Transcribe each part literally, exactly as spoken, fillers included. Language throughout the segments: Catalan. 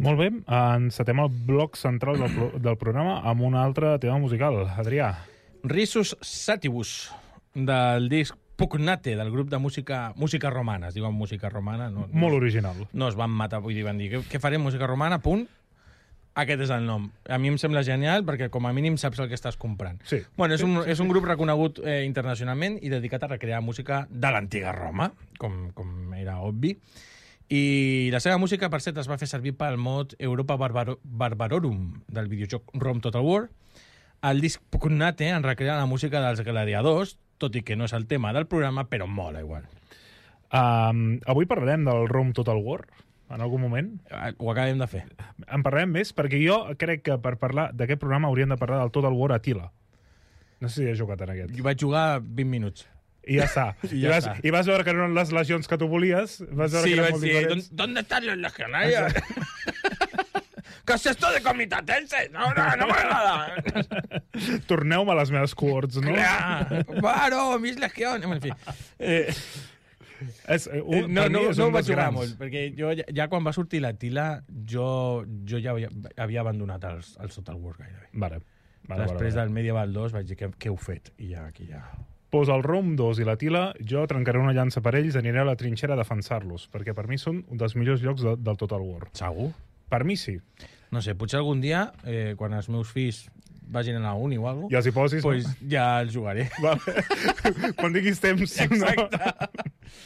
Molt bé, encetem el bloc central del, pro del programa amb un altre tema musical. Adrià. Risus Sativus, del disc Pugnate, del grup de música música romana. Es diuen música romana. No, no, Molt original. No es van matar, vull dir, van dir, què, què farem, música romana, punt. Aquest és el nom. A mi em sembla genial perquè com a mínim saps el que estàs comprant. Sí. Bueno, és un, és un grup reconegut eh, internacionalment i dedicat a recrear música de l'antiga Roma, com, com era obvi. I la seva música, per cert, es va fer servir pel mod Europa Barbaro Barbarorum del videojoc Rome Total War. El disc Pugnate en recrea la música dels gladiadors, tot i que no és el tema del programa, però mola igual. Um, avui parlarem del Rome Total War, en algun moment. Ho acabem de fer. En parlarem més, perquè jo crec que per parlar d'aquest programa hauríem de parlar del Total War Attila. No sé si has jugat en aquest. Jo vaig jugar vint minuts. I ja està. I, I, ja vas, està. I vas veure que no eren les legions que tu volies? Vas veure Sí, que eren vaig molt dir, diferents? ¿dónde están los legionarios? ¿Qué es esto de comitatense? No, no, no m'agrada. Torneu-me a les meves cohorts, no? Clar, claro, mis legiones. En fi. Eh, És, un, no, per no, mi és no un ho vaig dels jugar grans. molt, perquè jo ja, ja quan va sortir la Tila, jo, jo ja havia, havia abandonat els, els Total War gairebé. Vale. Vale, Després vale, vale. del Medieval dos vaig dir, què, què heu fet? I ja, aquí ja... Posa el Rome dos i la Tila, jo trencaré una llança per ells, aniré a la trinxera a defensar-los, perquè per mi són un dels millors llocs de, del Total War. Segur? Per mi sí. No sé, potser algun dia, eh, quan els meus fills vagin a la uni o alguna I els hi posis... pues ja els jugaré. Vale. Quan diguis temps. Exacte. No?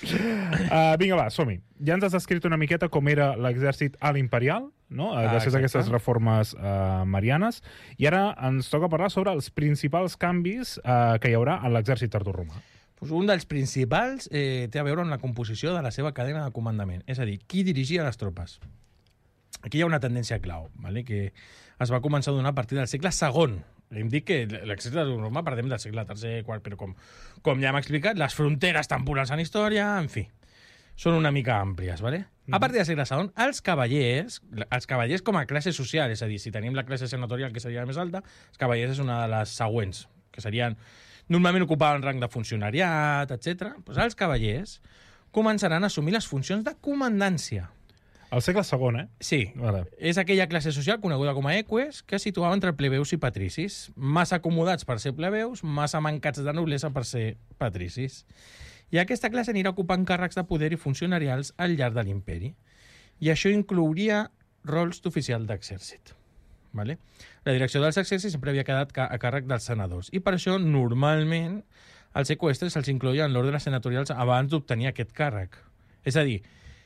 Uh, vinga, va, som-hi. Ja ens has descrit una miqueta com era l'exèrcit alt imperial, no? Uh, Ah, gràcies exacte. a aquestes reformes uh, marianes. I ara ens toca parlar sobre els principals canvis uh, que hi haurà en l'exèrcit tardoromà. Pues un dels principals eh, té a veure amb la composició de la seva cadena de comandament, és a dir, qui dirigia les tropes. Aquí hi ha una tendència clau, ¿vale? Que es va començar a donar a partir del segle segon. Hem dit que l'exèrcit de Roma parlem del segle tercer, quart, però com, com ja hem explicat, les fronteres temporals en història, en fi, són una mica àmplies, ¿vale? A partir del segle segon, els cavallers, els cavallers com a classe social, és a dir, si tenim la classe senatorial, que seria la més alta, els cavallers és una de les següents, que serien... Normalment ocupaven rang de funcionariat, etcètera. Pues els cavallers començaran a assumir les funcions de comandància. Al segle segon, eh? Sí, Vale. és aquella classe social coneguda com a eques que es situava entre plebeus i patricis, massa acomodats per ser plebeus, massa mancats de noblesa per ser patricis. I aquesta classe anirà ocupant càrrecs de poder i funcionarials al llarg de l'imperi. I això inclouria rols d'oficial d'exèrcit. Vale? La direcció dels exèrcits sempre havia quedat a càrrec dels senadors i per això normalment els eqüestres se'ls incloïa en l'ordre senatorial abans d'obtenir aquest càrrec. És a dir,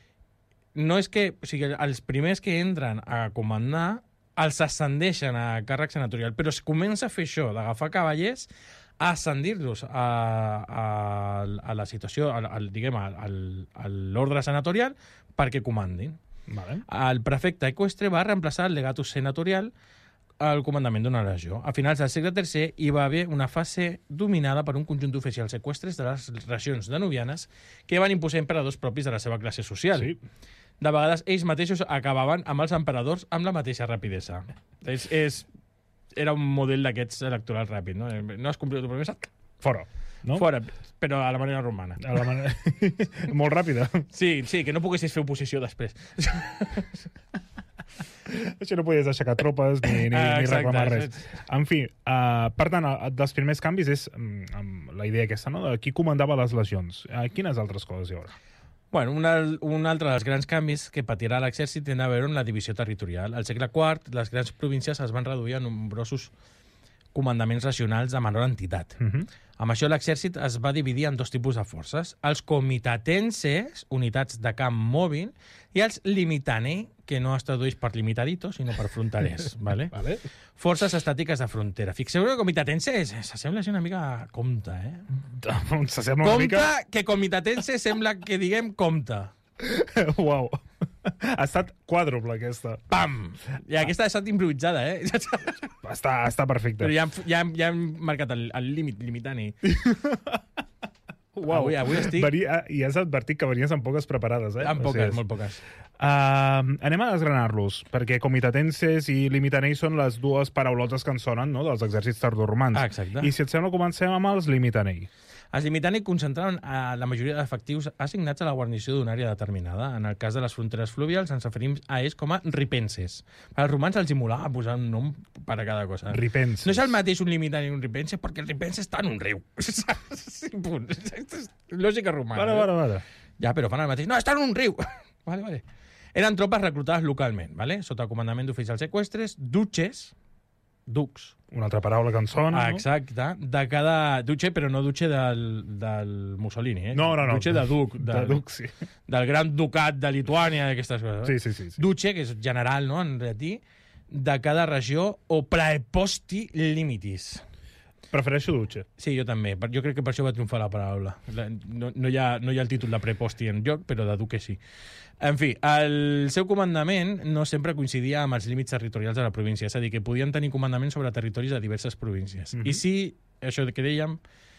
no és que, o sigui, els primers que entren a comandar els ascendeixen a càrrec senatorial, però es comença a fer això, d'agafar cavallers, a ascendir-los a, a, a la situació, a, a, diguem, a, a l'ordre senatorial perquè comandin. Vale. El prefecte eqüestre va reemplaçar el legatus senatorial al comandament d'una legió. A finals del segle tercer hi va haver una fase dominada per un conjunt d'oficials eqüestres de les regions danubianes que van imposar emperadors propis de la seva classe social. Sí. De vegades ells mateixos acabaven amb els emperadors amb la mateixa rapidesa. És, és, era un model d'aquests electoral ràpid. No, no has complit la promesa? Fora. No? Fora, però a la manera romana. A la manera... Molt ràpida. Sí, sí, que no poguessis fer oposició després. Això no podies aixecar tropes ni, ni, Ah, ni exacte, reclamar res. exacte. En fi, uh, per tant, el- dels primers canvis és um, um, la idea aquesta, no?, de qui comandava les legions. Uh, quines altres coses hi haurà? Bueno, un, al- un altre dels grans canvis que patirà l'exèrcit té a veure amb la divisió territorial. Al segle quart, les grans províncies es van reduir a nombrosos comandaments regionals de menor entitat. Uh -huh. Amb això, l'exèrcit es va dividir en dos tipus de forces. Els comitatenses, unitats de camp mòbil, i els limitanei, que no es tradueix per limitadito, sinó per fronterers. Vale? Vale. Forces estàtiques de frontera. Fixeu que comitatenses s'assembla així una mica a compte, eh? S'assembla una Compte, mica... que comitatense sembla que diguem compte. Uau. Ha estat quàdruple, aquesta. Pam! I aquesta ha estat improvisada, eh? Està, està perfecte. Però ja, hem- ja, hem- ja hem marcat el, el límit, limitant-hi. Uau. Avui- avui estic- Venia, i has advertit que venies amb poques preparades, eh? En O poques, sigui, molt poques. Uh, anem a desgranar-los, perquè comitatenses i limitanei són les dues paraulotes que ens sonen, no?, dels exèrcits tardoromans. Ah, exacte. I si et sembla, comencem amb els limitanei. Es limitaven i concentraven a la majoria d'efectius assignats a la guarnició d'una àrea determinada. En el cas de les fronteres fluvials ens referim a ells com a ripenses. Els romans els imolava posar un nom per a cada cosa. Ripenses. No és el mateix un limitant i un ripense, perquè el ripense està en un riu. Sí, punt. Lògica romana. Vale, vale, vale. Ja, però fan el mateix. No, està en un riu. Vale, vale. Eren tropes reclutades localment, vale? Sota comandament d'oficials eqüestres, dutxes, ducs. Una altra paraula que en sona, Ah, no? exacte. De cada... Dutxe, però no dutxe del, del Mussolini, eh? No, no, no. Dutxe de duc. De Del, duc, sí. del gran ducat de Lituània i aquestes coses. Sí, sí, sí. sí. Dutxe, que és general, no?, en llatí, de cada regió, o praeposti limitis. Prefereixo dutxe. Sí, jo també. Per- Jo crec que per això va triomfar la paraula. La- No, no, hi, ha, no hi ha el títol de preposti en joc, però de duque sí. En fi, el seu comandament no sempre coincidia amb els límits territorials de la província, és a dir, que podien tenir comandament sobre territoris de diverses províncies. Mhm. I sí, això que dèiem,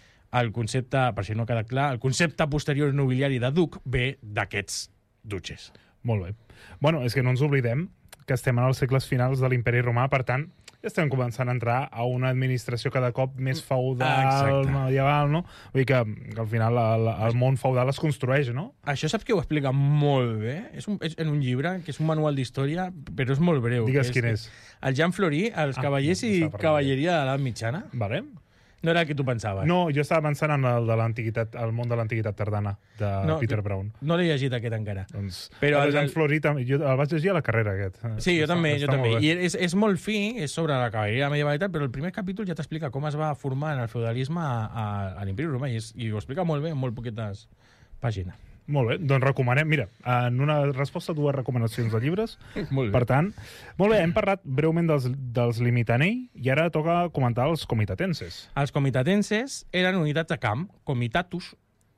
el concepte, per si no queda clar, el concepte posterior nobiliari de duc ve d'aquests dutxes. Molt bé. Bueno, és que no ens oblidem que estem en els segles finals de l'imperi romà, per tant, ja estem començant a entrar a una administració cada cop més feudal, Exacte. medieval, no? Vull dir que, que al final el, el món feudal es construeix, no? Això saps que ho explica molt bé? És, un, és en un llibre, que és un manual d'història, però és molt breu. Digues que quin és. El Jean Florí, els Ah, cavallers i estava parlant cavalleria de l'edat mitjana. Vale. No era el que tu pensaves. No, jo estava pensant en el de l'antiguitat, el món de l'antiguitat tardana, de No, Peter que- Brown. No l'he llegit aquest encara. Doncs, Però però el- el Jean Florí, també- jo el vaig llegir a la carrera, aquest. Sí, jo Està- també, està jo també. molt bé. I és, és molt fi, és sobre la cavalleria medieval i tal, però el primer capítol ja t'explica com es va formar en el feudalisme a, a, a l'Imperi Romà i, és, i ho explica molt bé en molt poquetes pàgines. Molt bé, doncs recomanem. Mira, en una resposta a dues recomanacions de llibres. Molt Per tant, molt bé, hem parlat breument dels, dels limitanei i ara toca comentar els comitatenses. Els comitatenses eren unitats de camp, comitatus,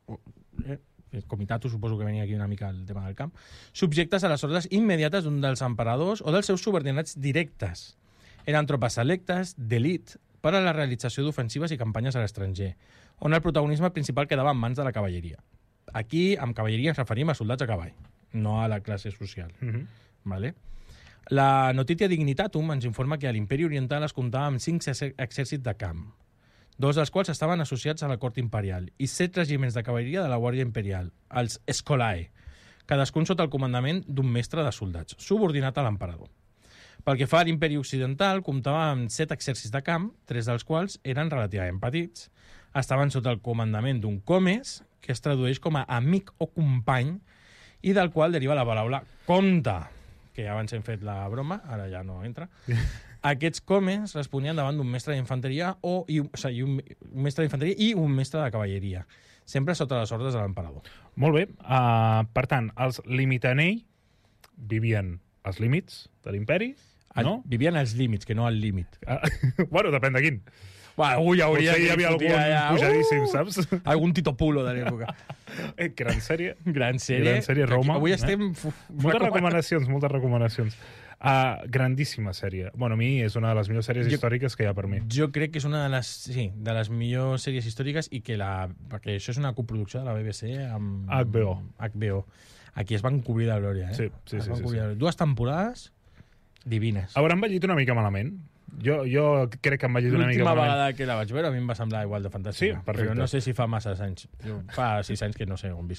eh, comitatus suposo que venia aquí una mica el tema del camp, subjectes a les ordres immediates d'un dels emperadors o dels seus subordinats directes. Eren tropes selectes, d'elit, per a la realització d'ofensives i campanyes a l'estranger, on el protagonisme principal quedava en mans de la cavalleria. Aquí, amb cavalleria, ens referim a soldats a cavall, no a la classe social. Mm -hmm. Vale? La Notitia Dignitatum ens informa que a l'Imperi Oriental es comptava amb cinc exer- exèrcits de camp, dos dels quals estaven associats a la cort imperial, i set regiments de cavalleria de la Guàrdia Imperial, els Scolae, cadascun sota el comandament d'un mestre de soldats, subordinat a l'emperador. Pel que fa a l'Imperi Occidental, comptava amb set exèrcits de camp, tres dels quals eren relativament petits, estaven sota el comandament d'un comes, que es tradueix com a amic o company, i del qual deriva la paraula comte, que abans hem fet la broma, ara ja no entra. Aquests comes responien davant d'un mestre d'infanteria o, i, o sigui, un, un mestre d'infanteria i un mestre de cavalleria, sempre sota les ordres de l'emperador. Molt bé. Uh, per tant, els limitanei vivien als límits de l'imperi, El, no? Vivien als límits, que no al límit. Uh, bueno, depèn de quin. Va, ui, hauria Potser hi que havia algun fotia ja. pujadíssim, Uh! saps? Algun Tito Pulo de l'època. Eh, gran sèrie. Gran sèrie. Gran sèrie, Roma, Aquí, avui eh? estem... Eh? Moltes recomanacions, moltes recomanacions. Uh, grandíssima sèrie. Bueno, a mi és una de les millors sèries Jo- històriques que hi ha per mi. Jo crec que és una de les, sí, de les millors sèries històriques i que la... Perquè això és una coproducció de la B B C amb... H B O. H B O. Aquí es van cobrir de glòria, eh? Sí, sí, Es sí, van sí, cobrir sí. de glòria. Dues temporades divines. Hauran ballit una mica malament. Jo, jo crec que han ballit una mica L'última malament. vegada que la vaig veure a mi em va semblar igual de fantàstica. Sí, perfecte. Però no sé si fa massa anys. Jo, fa sis anys que no sé on visc.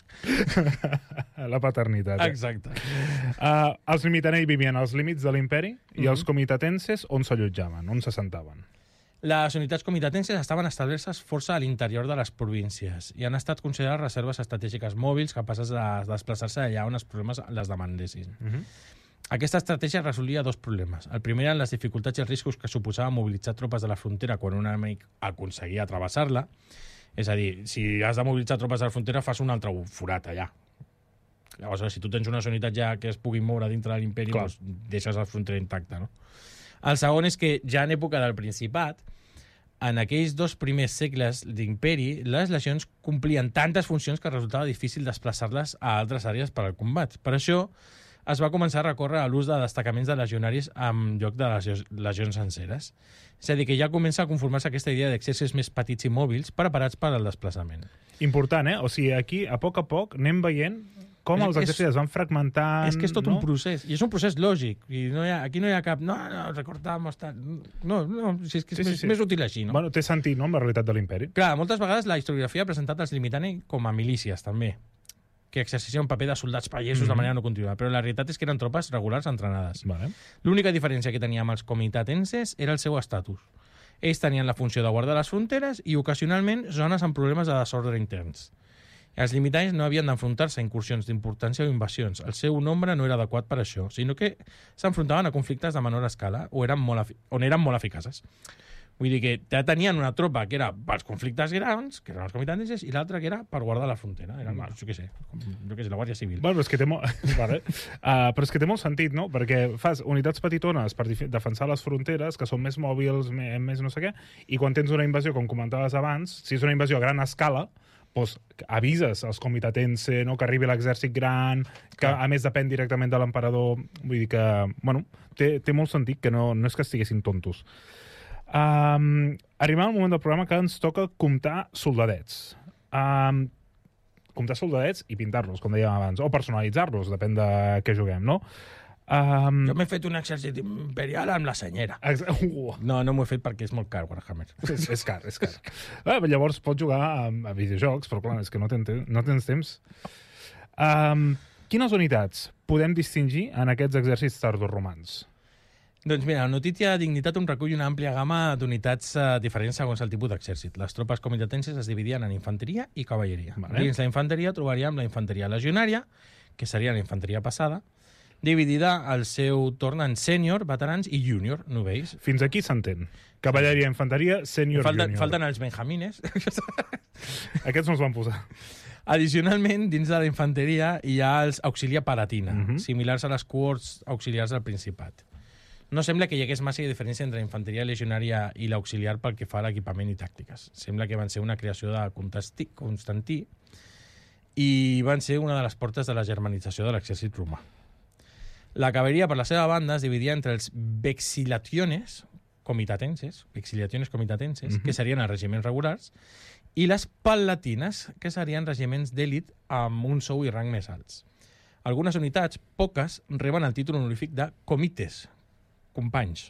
La paternitat. Eh? Exacte. Uh, els limitanei vivien als límits de l'imperi i Mhm. els comitatenses on s'allotjaven, on se sentaven. Les unitats comitatenses estaven establertes força a l'interior de les províncies i han estat considerades reserves estratègiques mòbils capaces de desplaçar-se allà on els problemes les demandessin. Uh -huh. Aquesta estratègia resolia dos problemes. El primer eren les dificultats i els riscos que suposava mobilitzar tropes de la frontera quan un enemic aconseguia travessar-la. És a dir, si has de mobilitzar tropes de la frontera, fas un altre forat allà. Llavors, si tu tens unes unitats ja que es puguin moure dintre de l'imperi, Clar. doncs deixes la frontera intacta, no? El segon és que ja en època del Principat, en aquells dos primers segles d'imperi, les legions complien tantes funcions que resultava difícil desplaçar-les a altres àrees per al combat. Per això, es va començar a recórrer a l'ús de destacaments de legionaris en lloc de legions, legions senceres. És a dir, que ja comença a conformar-se aquesta idea d'exèrcits més petits i mòbils preparats per al desplaçament. Important, eh? O sigui, aquí, a poc a poc, anem veient com És- els és- exèrcits es van fragmentant... És que és tot no? un procés, i és un procés lògic. I no hi ha, aquí no hi ha cap... No, no, recortamos... Tal. No, no, si és que és Sí, sí, més, sí. més útil així, no? Bueno, té sentit, no?, amb la realitat de l'imperi. Clar, moltes vegades la historiografia ha presentat els limitanei com a milícies, també, que exerceixen un paper de soldats pagesos Mhm. de manera no contínua, però la realitat és que eren tropes regulars entrenades. Vale. L'única diferència que tenia amb els comitatenses era el seu estatus. Ells tenien la funció de guardar les fronteres i, ocasionalment, zones amb problemes de desordre interns. Els limitanys no havien d'enfrontar-se a incursions d'importància o invasions. El seu nombre no era adequat per això, sinó que s'enfrontaven a conflictes de menor escala o eren molt efi- on eren molt eficaces. Vull dir que ja tenien una tropa que era pels conflictes grans, que eren els comitatenses, i l'altra que era per guardar la frontera. Era, Vale. jo què sé, jo què sé, la Guàrdia Civil. Bueno, però és que té molt... vale. uh, però és que té molt sentit, no? Perquè fas unitats petitones per dif- defensar les fronteres, que són més mòbils, més, més no sé què, i quan tens una invasió, com comentaves abans, si és una invasió a gran escala, doncs avises als comitatense, no?, que arribi l'exèrcit gran, que Clar. a més depèn directament de l'emperador. Vull dir que, bueno, té, té molt sentit, que no, no és que estiguessin tontos. Um, arribem al moment del programa que ens toca comptar soldadets. Um, comptar soldadets i pintar-los, com dèiem abans, o personalitzar-los, depèn de què juguem, no? Um, Jo m'he fet un exèrcit imperial amb la senyera. ex- uh, No, no m'ho he fet perquè és molt car, Warhammer. és, és car, és car. Ah, llavors pots jugar a, a videojocs, però clar, és que no, ten, no tens temps. Um, quines unitats podem distingir en aquests exèrcits tardoromans? Doncs mira, la notícia Dignitat un recull una àmplia gamma d'unitats eh, diferents segons el tipus d'exèrcit. Les tropes comitatenses es dividien en infanteria i cavalleria. Vale. Dins la infanteria trobaríem la infanteria legionària, que seria la infanteria passada, dividida al seu torn en sènior, veterans i júnior, novells. Fins aquí s'entén. Cavalleria, infanteria, sènior, Falten, júnior. falten els benjamines. Aquests no els van posar. Addicionalment, dins de la infanteria hi ha els auxilia palatina, Mhm. similars a les cohorts auxiliars del Principat. No sembla que hi hagués massa diferència entre la infanteria legionària i l'auxiliar pel que fa a l'equipament i tàctiques. Sembla que van ser una creació de Constantí, Constantí i van ser una de les portes de la germanització de l'exèrcit romà. La cavalleria, per la seva banda, es dividia entre els vexillationes comitatenses, vexillationes comitatenses, Mhm. que serien els regiments regulars, i les palatines, que serien regiments d'èlit amb un sou i rang més alts. Algunes unitats, poques, reben el títol honorífic de comites, companys.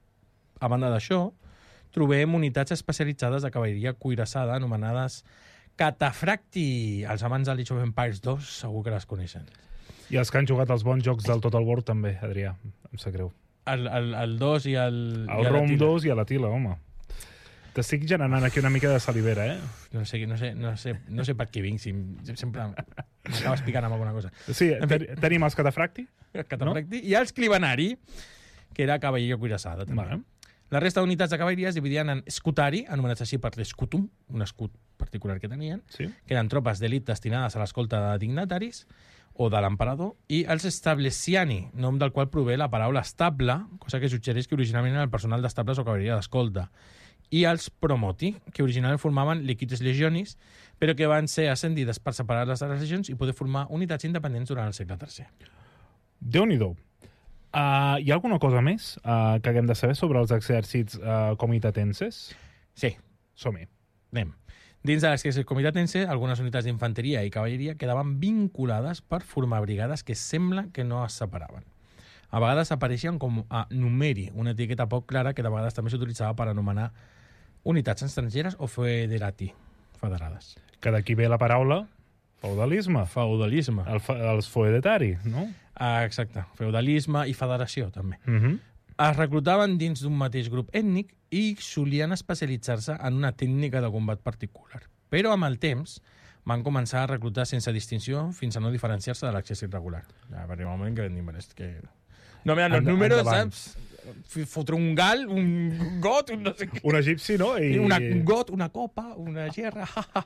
A banda d'això, trobem unitats especialitzades de cavalleria cuirassada anomenades catafracti. Els amants de l'Age of Empires dos segur que les coneixen. I els que han jugat els bons jocs del Total War també, Adrià, em sap greu. El, el, el dos i el... El i Rom Tila. dos i a la Tila, home. T'estic generant aquí una mica de salivera, eh? No sé, no sé, no sé, no sé per què vinc, si sempre m'acabes picant amb alguna cosa. Sí, En ten, tenim els catafracti. Catafracti. I els clibanari, que era cavalleria cuirassada, també. Vale. La resta d'unitats de cavalleria es dividien en scutari, anomenats així per l'escutum, un escut particular que tenien, Sí. que eren tropes d'elit destinades a l'escolta de dignataris o de l'emperador, i els stablesiani, nom del qual prové la paraula estable, cosa que suggereix que originalment era el personal d'estables o cavalleria d'escolta, i els promoti, que originalment formaven liquides legionis, però que van ser ascendides per separar-les de les legions i poder formar unitats independents durant el segle tercer. Déu-n'hi-do. Uh, hi ha alguna cosa més uh, que haguem de saber sobre els exèrcits uh, comitatenses? Sí, Som-hi. anem. Dins de l'exèrcit comitatense, algunes unitats d'infanteria i cavalleria quedaven vinculades per formar brigades que sembla que no es separaven. A vegades apareixien com a numeri, una etiqueta poc clara que de vegades també s'utilitzava per anomenar unitats estrangeres o federati, federades. Que d'aquí ve la paraula feudalisme. Feudalisme. El, fe, els feudetari, no? Ah, exacte. Feudalisme i federació, també. Uh -huh. Es reclutaven dins d'un mateix grup ètnic i solien especialitzar-se en una tècnica de combat particular. Però amb el temps van començar a reclutar sense distinció fins a no diferenciar-se de l'exèrcit regular. Ja va arribar un moment que vam dir, "Bueno, és que... No me dan los Enda- números, endavant. saps? F- Fotre un gal, un got, un no sé què. Un egipci, no? I, Una, un got, una copa, una gerra.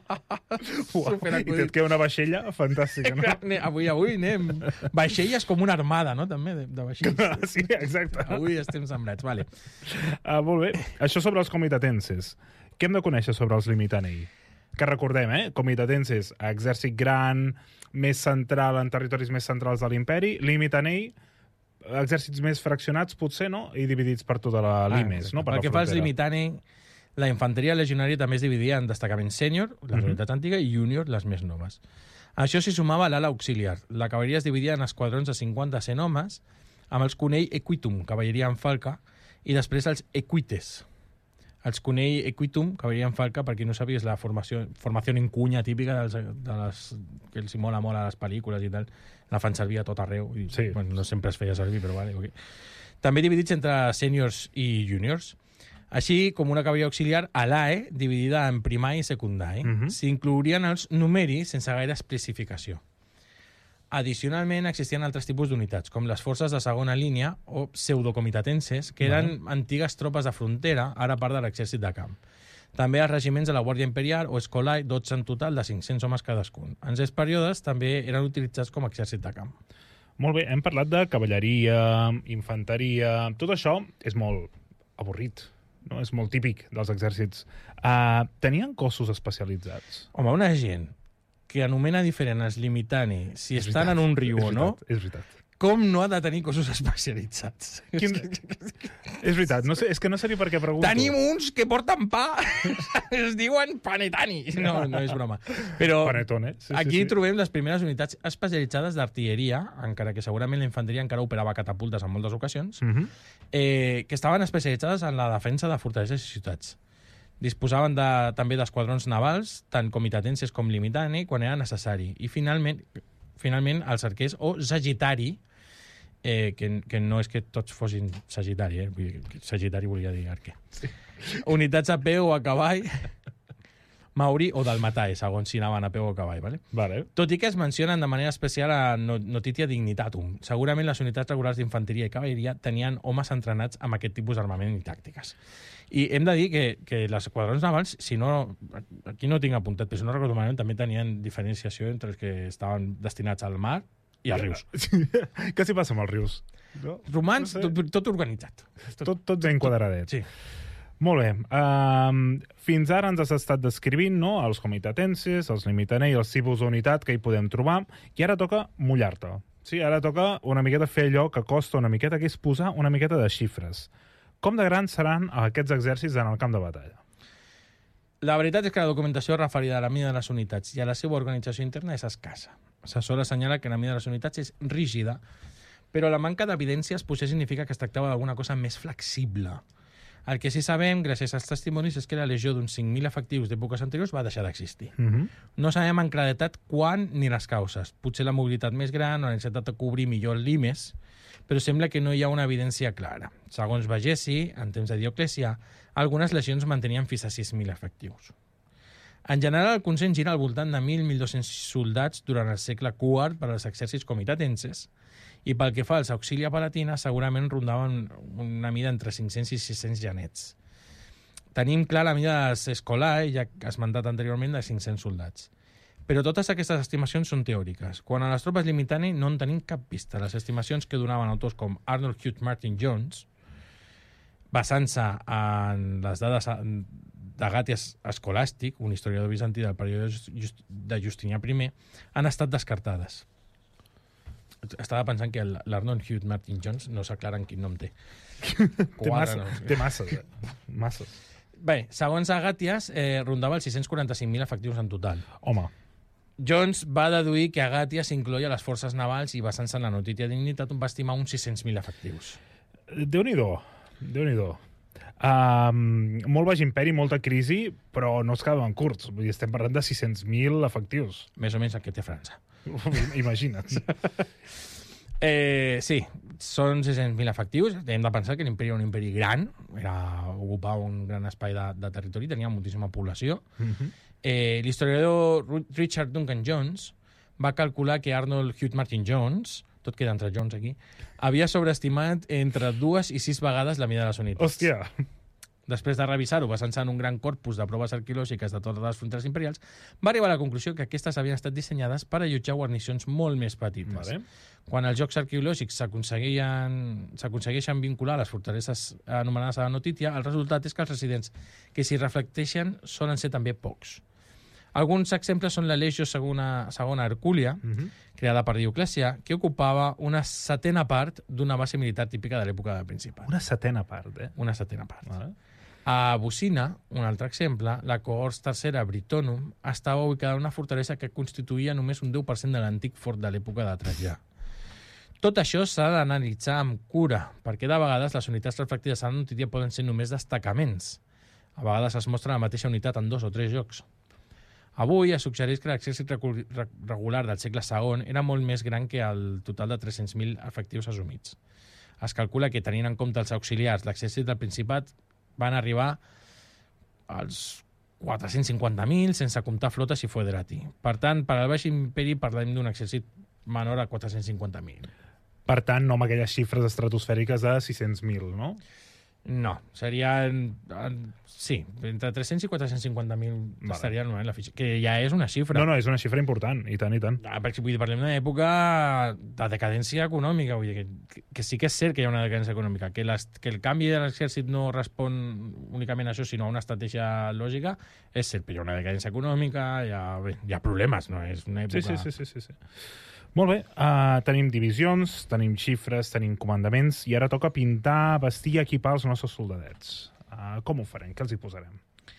Uau, I Superacudit. et queda una vaixella fantàstica, no? Ne- Avui, avui anem... Vaixelles com una armada, no? També, de, de vaixelles. Sí, exacte. Avui estem sembrats, vale. Uh, molt bé. Això sobre els comitatenses. Què hem de conèixer sobre els limitanei? Que recordem, eh? Comitatenses, exèrcit gran, més central en territoris més centrals de l'imperi. Limitanei, exèrcits més fraccionats, potser, no? I dividits per tota la limes, Ah, no? Per Pel la que fa als frontera. limitani, la infanteria legionària també es dividia en destacaments sènior, les Mhm. unitats antigues, i júnior, les més noves. Això s'hi sumava l'ala auxiliar. La cavalleria es dividia en esquadrons de cinquanta a cent homes, amb els Cunei Equitum, cavalleria en falca, i després els Equites. Els Cunei Equitum, cavalleria en falca, per qui no sabia, és la formació, formació en cunya típica dels, de les, que els mola molt a les pel·lícules i tal. La fan servir a tot arreu. I, sí. Bueno, no sempre es feia servir, però vale, okay. També dividits entre sèniors i júniors. Així com una cavalleria auxiliar a l'A E, dividida en primari i secundari. Uh-huh. S'inclourien els numeris sense gaire especificació. Addicionalment, existien altres tipus d'unitats, com les forces de segona línia o pseudocomitatenses, que eren uh-huh. antigues tropes de frontera, ara part de l'exèrcit de camp. També els regiments de la Guàrdia Imperial o Escolai, dotze en total, de cinc-cents homes cadascun. En aquests períodes també eren utilitzats com a exèrcit de camp. Molt bé, hem parlat de cavalleria, infanteria... Tot això és molt avorrit. No? És molt típic dels exèrcits. Uh, tenien cossos especialitzats? Home, una gent que anomena diferent els limitani si és estan veritat, en un riu o no, és veritat. Com no ha de tenir cossos especialitzats? Quin... és veritat, no sé, és que no seria per què pregunto. Tenim uns que porten pa, es diuen panetani. No, no és broma. Però Panetone. Sí, aquí sí, sí. trobem les primeres unitats especialitzades d'artilleria, encara que segurament la infanteria encara operava catapultes en moltes ocasions, uh-huh. eh, que estaven especialitzades en la defensa de fortaleses i ciutats. Disposaven de, també d'esquadrons navals, tant comitatenses com limitani, quan era necessari. I finalment, finalment els arquers o sagitari, eh, que, que no és que tots fossin sagitari, eh? Sagitari volia dir arquer. Sí. Unitats a peu o a cavall, maori o dalmatae, segons si anaven a peu o a cavall. Vale? Vale. Tot i que es mencionen de manera especial a Notitia Dignitatum. Segurament les unitats regulars d'infanteria i cavalleria tenien homes entrenats amb aquest tipus d'armament i tàctiques. I hem de dir que, que les esquadrons navals, si no, aquí no tinc apuntat, però si no recordo malament, també tenien diferenciació entre els que estaven destinats al mar i als rius. Què s'hi passa amb els rius? No? Romans, no sé. tot, tot organitzat. Tot, tots ben quadradets. Sí. Molt bé. Um, fins ara ens has estat descrivint, no?, els comitatenses, els limitani i els tipus d'unitat que hi podem trobar, i ara toca mullar-te. Sí, ara toca una miqueta fer allò que costa una miqueta, que és posar una miqueta de xifres. Com de grans seran aquests exèrcits en el camp de batalla? La veritat és que la documentació referida a la mida de les unitats i a la seva organització interna és escassa. Se sol assenyalar que la mida de les unitats és rígida, però la manca d'evidències potser significa que es tractava d'alguna cosa més flexible. El que sí sabem, gràcies als testimonis, és que la legió d'uns cinc mil efectius d'èpoques anteriors va deixar d'existir. Uh-huh. No sabem en claretat quan ni les causes. Potser la mobilitat més gran o la necessitat de cobrir millor el limes, però sembla que no hi ha una evidència clara. Segons Vegesi, en temps de Dioclecià, algunes legions mantenien fins a sis mil efectius. En general, el consens gira al voltant de mil a mil dos-cents soldats durant el segle quart per als exèrcits comitatenses, i pel que fa als auxilia palatina, segurament rondaven una mida entre cinc-cents i sis-cents genets. Tenim clar la mida dels Escolai, ja esmentat anteriorment, de cinc-cents soldats. Però totes aquestes estimacions són teòriques. Quan a les tropes limitani no en tenim cap pista. Les estimacions que donaven autors com Arnold Hugh Martin Jones, basant-se en les dades d'Agàties Escolàstic, un historiador bizantí del període de Justinià I, han estat descartades. Estava pensant que l'Arnold Hugh Martin Jones no s'aclara en quin nom té. té, massa, no. té masses. Eh? Masses. Bé, segons Agàties, eh, rondava els sis-cents quaranta-cinc mil efectius en total. Home. Jones va deduir que Agàties incloia les forces navals i, basant-se en la Notitia Dignitatum, va estimar uns sis-cents mil efectius. Déu-n'hi-do. Déu-n'hi-do. Um, molt baix imperi, molta crisi, però no es quedaven curts. Vull dir, estem parlant de sis-cents mil efectius. Més o menys el que té França. Imagina't. eh, sí, són sis-cents mil efectius. Hem de pensar que l'imperi era un imperi gran, era, ocupava un gran espai de, de territori, tenia moltíssima població. Uh-huh. eh, L'historiador Richard Duncan Jones va calcular que Arnold Hugh Martin Jones, tot queda entre Jones aquí, havia sobreestimat entre dues i sis vegades la mida de les unitats. Hòstia! Després de revisar-ho, basant-se en un gran corpus de proves arqueològiques de totes les fronteres imperials, va arribar a la conclusió que aquestes havien estat dissenyades per allotjar guarnicions molt més petites. Vale. Quan els jocs arqueològics s'aconsegueixen vincular a les fortaleses anomenades a la Notitia, el resultat és que els residents que s'hi reflecteixen solen ser també pocs. Alguns exemples són la Legio Segona, segona Hercúlia, uh-huh. creada per Dioclecià, que ocupava una setena part d'una base militar típica de l'època principal. Una setena part, eh? Una setena part. Vale. A Bucina, un altre exemple, la cohorts tercera Britonum estava ubicada en una fortalesa que constituïa només un deu per cent de l'antic fort de l'època de Trajà. Tot això s'ha d'analitzar amb cura, perquè de vegades les unitats reflectides a la notícia poden ser només destacaments. A vegades es mostra la mateixa unitat en dos o tres llocs. Avui es suggereix que l'exèrcit regular del segle segon era molt més gran que el total de tres-cents mil efectius assumits. Es calcula que, tenint en compte els auxiliars, l'exèrcit del Principat van arribar als quatre-cents cinquanta mil, sense comptar flotes i foederati. Per tant, per al Baix Imperi parlem d'un exèrcit menor a quatre-cents cinquanta mil. Per tant, no amb aquelles xifres estratosfèriques de sis-cents mil, no? No, serien... Sí, entre tres-cents i quatre-cents cinquanta mil Vale. estaria en la fitxa, que ja és una xifra. No, no, és una xifra important, i tant, i tant. Ah, perquè, vull dir, parlem d'una època de decadència econòmica, vull dir, que, que sí que és cert que hi ha una decadència econòmica, que, les, que el canvi de l'exèrcit no respon únicament a això, sinó a una estratègia lògica, és cert, però hi ha una decadència econòmica, hi ha, bé, hi ha problemes, no? És una època... Sí, sí, sí, sí, sí. Molt bé, uh, tenim divisions, tenim xifres, tenim comandaments, i ara toca pintar, vestir i equipar els nostres soldadets. Uh, com ho farem? Què els hi posarem?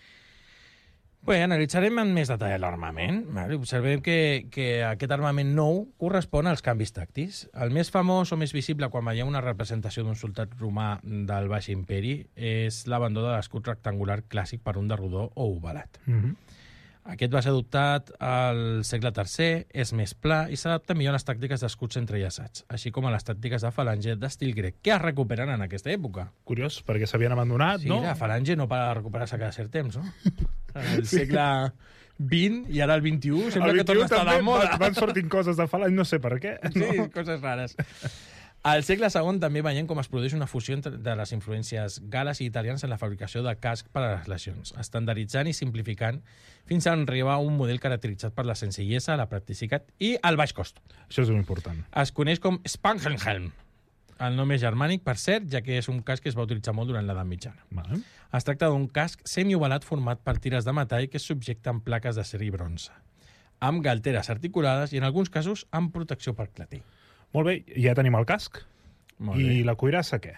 Bé, analitzarem en més detall l'armament. Vale? Observem que, que aquest armament nou correspon als canvis tàctics. El més famós o més visible quan veiem una representació d'un soldat romà del Baix Imperi és l'abandó de l'escut rectangular clàssic per un de rodó o ovalat. Mm-hmm. Aquest va ser adoptat al segle tercer, és més pla i s'adapta millor a les tàctiques d'escuts entrellaçats, així com a les tàctiques de falange d'estil grec, que es recuperen en aquesta època. Curiós, perquè s'havien abandonat, Sí, no? la falange no para de recuperar-se cada cert temps, no? El segle vint i ara el vint-i-u sembla El que torna a estar de també moda. van, van sortint coses de falange, no sé per què. Sí, No? coses rares. Al segle segon també veiem com es produeix una fusió entre de les influències gales i italianes en la fabricació de casc per a les legions, estandarditzant i simplificant fins a arribar a un model caracteritzat per la senzillesa, la practicitat i el baix cost. Això és important. Es coneix com Spangenhelm. El nom és germànic, per cert, ja que és un casc que es va utilitzar molt durant l'edat mitjana. Vale. Es tracta d'un casc semiovalat format per tires de metall que es subjecta amb plaques d'acer i bronze, amb galteres articulades i, en alguns casos, amb protecció per clatell. Molt bé, ja tenim el casc. Molt I bé. la cuirassa, què?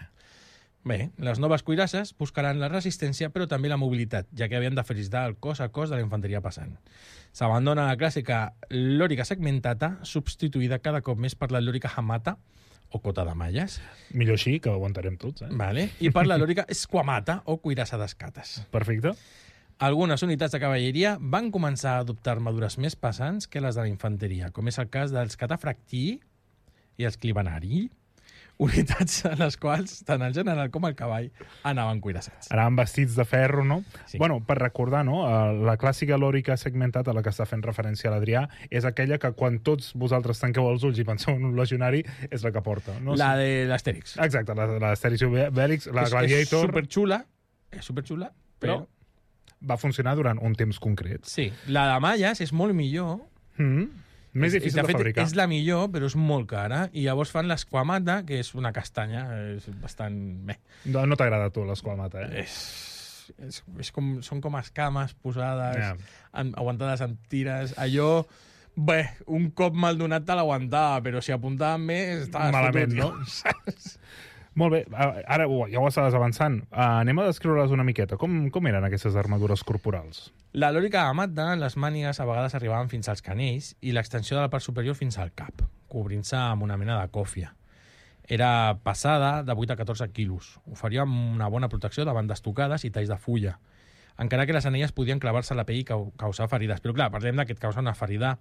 Bé, les noves cuirasses buscaran la resistència, però també la mobilitat, ja que havien de felicitar el cos a cos de la infanteria passant. S'abandona la clàssica lòrica segmentata, substituïda cada cop més per la lòrica hamata, o cota de malles, Millor així, que ho aguantarem tots, eh? vale? I per la lòrica squamata, o cuirassa d'escates. Perfecte. Algunes unitats de cavalleria van començar a adoptar armadures més pesants que les de la infanteria, com és el cas dels catafractii i els clibanari, unitats a les quals tant el general com el cavall anaven cuirassats. Anaven vestits de ferro, no? Sí. Bueno, per recordar, no? eh, La clàssica lòrica segmentada a la que està fent referència l'Adrià és aquella que quan tots vosaltres tanqueu els ulls i penseu en un legionari és la que porta. No? La de l'Astèrix. Exacte, la, la Asterix i Obélix, la és, Gladiator, És superxula, és superxula, però... va funcionar durant un temps concret. Sí, la de malles és molt millor. Mm. Més És- difícil de de, fet, fabricar. és la millor, però és molt cara. I llavors fan l'esquamata, que és una castanya, és bastant... Bé. No, no t'agrada a tu l'esquamata, eh? És, és, és com, són com escames posades, Ja. en, aguantades amb tires. Allò, bé, un cop mal donat te l'aguantava, però si apuntaven més, estaves Malament, fotut, no? saps? Molt bé, a- ara oh, ja ho estaves avançant. Uh, anem a descriure-les una miqueta. Com, com eren aquestes armadures corporals? La lòrica amata, les mànigues a vegades arribaven fins als canells i l'extensió de la part superior fins al cap, cobrint-se amb una mena de còfia. Era passada de vuit a catorze quilos. Oferia una bona protecció davant d'estocades i talls de fulla, encara que les anelles podien clavar-se a la pell i cau causar ferides. Però clar, parlem de que et causa una ferida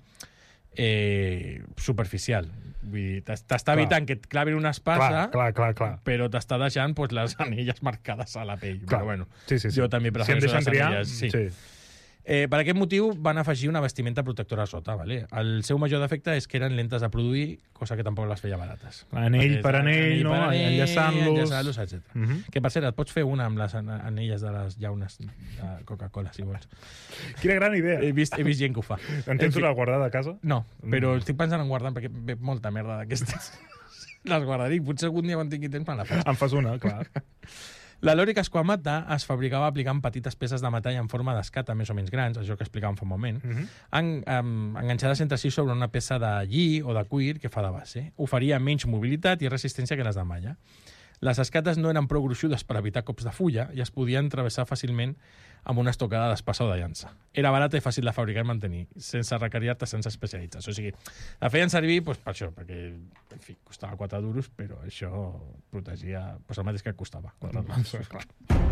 eh, superficial. Vull dir, t'està evitant que et clavin una espasa, Clar, clar, clar, clar. però t'està deixant pues, les anelles marcades a la pell. Clar. Però bueno, Sí, sí, sí. jo també si em prefereixo deixen les triar, anelles. Sí. sí. Eh, per aquest motiu van afegir una vestimenta protectora a sota. Vale? El seu major defecte és que eren lentes de produir, cosa que tampoc les feia barates. Anell Perquè per és anell, no? per anell, Enllaçant-los. enllaçant-los, etcètera. Uh -huh. Que, per cert, et pots fer una amb les an- anelles de les llaunes de Coca-Cola, si vols. Quina gran idea. He vist, he vist gent que ho fa. En tens fi. una guardada a casa? No, però Mm. estic pensant en guardar perquè ve molta merda d'aquestes. Les guardaré. Potser algun dia quan tingui temps me la faig. En fas una, clar. La lòrica esquamata es fabricava aplicant petites peces de metall en forma d'escata més o menys grans, això que explicàvem fa un moment, Uh -huh. en, um, enganxades entre si sobre una peça de lli o de cuir que fa de base. Oferia menys mobilitat i resistència que les de malla. Les escates no eren prou gruixudes per evitar cops de fulla i es podien travessar fàcilment amb una estocada d'espasa o de llança. Era barata i fàcil de fabricar i mantenir, sense requerir artesans especialitzats. O sigui, la feien servir doncs, per això, perquè, en fi, costava quatre duros, però això protegia doncs, el mateix que costava. quatre duros, clar.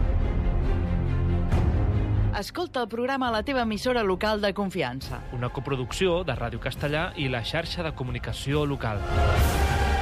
Escolta el programa a la teva emissora local de confiança. Una coproducció de Ràdio Castellà i la xarxa de comunicació local.